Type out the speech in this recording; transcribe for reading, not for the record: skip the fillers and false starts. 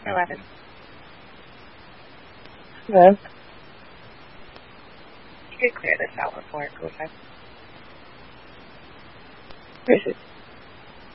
11. Hello. You could clear this out before it goes up. Where is it?